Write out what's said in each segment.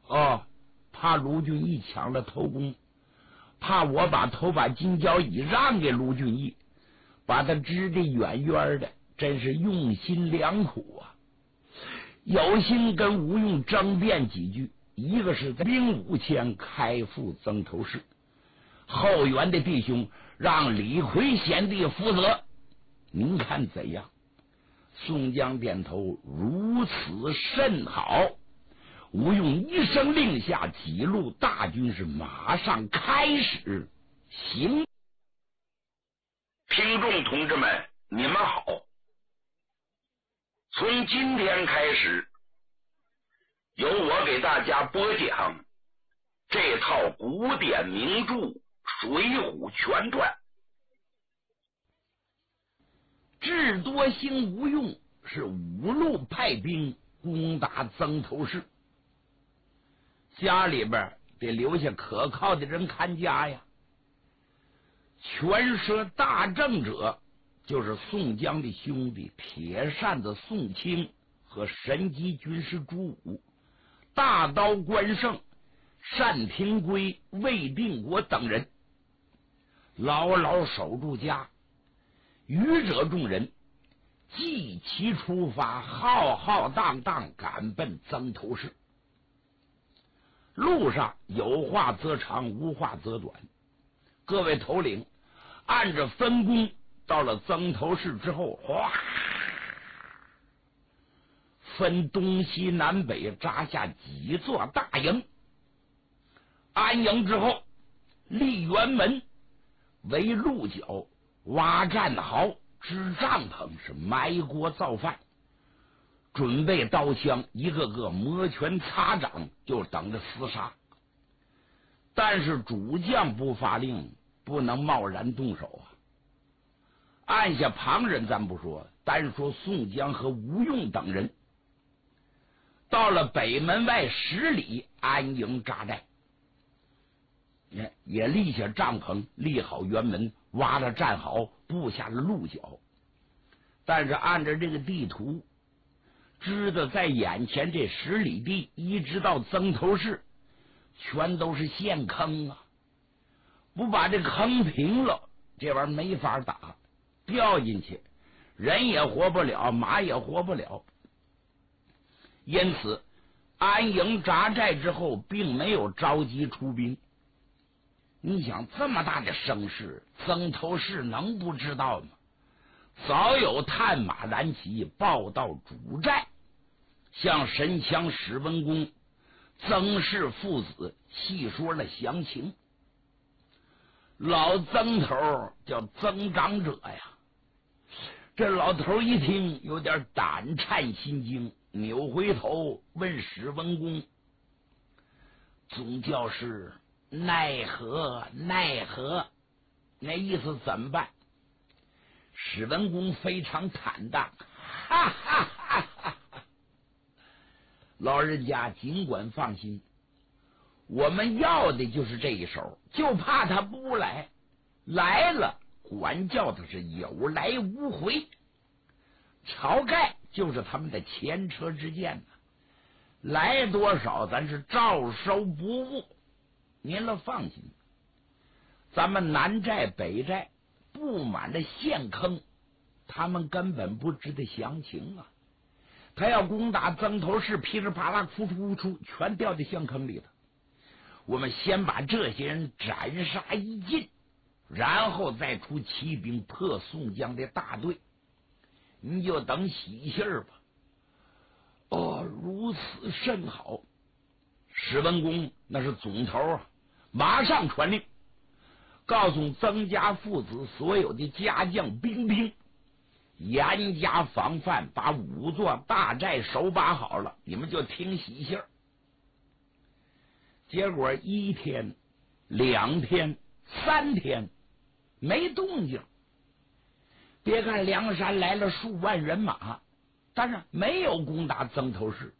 哦，怕卢俊义抢了头功，怕我把头把金交椅让给卢俊义，把他支得远远的，真是用心良苦啊！有心跟吴用争辩几句，一个是在兵5000开赴曾头市，后援的弟兄让李逵贤弟负责，您看怎样？宋江点头，如此甚好。吴用一声令下，几路大军是马上开始行。 听众同志们，你们好！从今天开始，由我给大家播讲这套古典名著《水浒全传》。 智多星吴用是5路派兵攻打曾头市，家里边得留下可靠的人看家呀。权舍大政者就是宋江的兄弟铁扇子宋清和神机军师朱武，大刀关胜、单廷圭、魏定国等人，牢牢守住家。余者众人继其出发，浩浩荡荡赶奔曾头市。路上有话则长，无话则短。各位头领按着分工，到了曾头市之后，哗，分东西南北扎下几座大营。安营之后，立辕门，围鹿角，挖战壕，支帐篷，是埋锅造饭，准备刀枪，一个个摩拳擦掌，就等着厮杀。但是主将不发令，不能贸然动手啊。按下旁人咱不说，单说宋江和吴用等人，到了北门外10里安营扎寨，也立下帐篷，立好辕门，挖了战壕，布下了鹿角。但是按照这个地图，知道在眼前这10里地一直到曾头市全都是陷坑啊，不把这坑平了，这玩意儿没法打，掉进去人也活不了，马也活不了。因此安营扎寨之后并没有着急出兵。你想这么大的声势，曾头市能不知道吗？早有探马蓝旗报到主寨，向神枪史文恭、曾氏父子细说了详情。老曾头叫曾长者呀，这老头一听有点胆颤心惊，扭回头问史文恭：“总教师，奈何奈何？”那意思怎么办？史文恭非常坦荡，哈哈哈哈！老人家尽管放心，我们要的就是这一手，就怕他不来，来了管教他是有来无回。晁盖就是他们的前车之鉴呢，来多少咱是照收不误。您了放心，咱们南寨北寨布满了陷坑，他们根本不知道详情啊。他要攻打曾头市，噼里啪啦呼出呼出，全掉在陷坑里了。我们先把这些人斩杀一尽，然后再出骑兵破宋江的大队，你就等喜信儿吧。哦，如此甚好。史文恭那是总头啊，马上传令，告诉曾家父子所有的家将兵兵，严加防范，把5座大寨守把好了，你们就听喜信儿。结果1天、2天、3天没动静。别看梁山来了数万人马，但是没有攻打曾头市。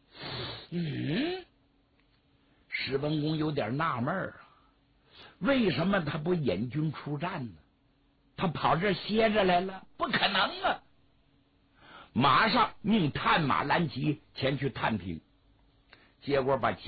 史文恭有点纳闷啊，为什么他不引军出战呢？他跑这歇着来了？不可能啊！马上命探马蓝旗前去探听，结果把